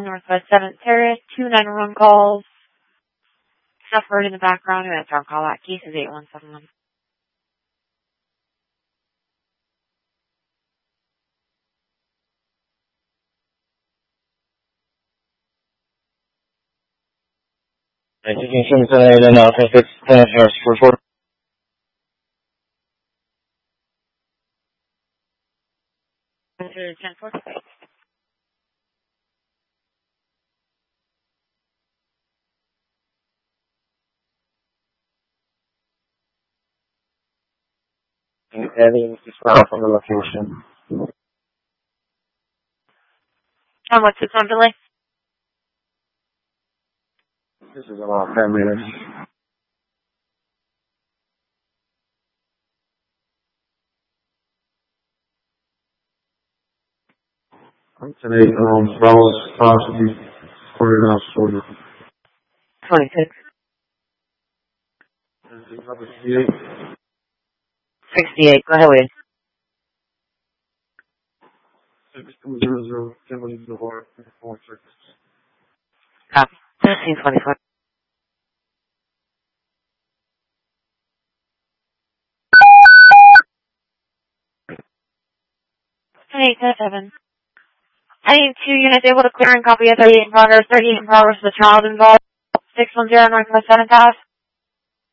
Northwest 7th Terrace, 291 calls. Stuff heard in the background, and that's our call out. Case is 8171. Taking 778 and now 26, 10 Harris, 44. Answer 10-4. Adding this file from the location. And what's the time delay? This is about 10 minutes. Today, Bravo's possibly quartered off order. 26. 68. 68. Go ahead, Wade. 6200, Kimberly Zohar, 46. Copy. 1324. Hey, 7. I need 2 units able to clear and copy a 38 in progress. 38 in progress with the child involved. 610 Northwest 7th House.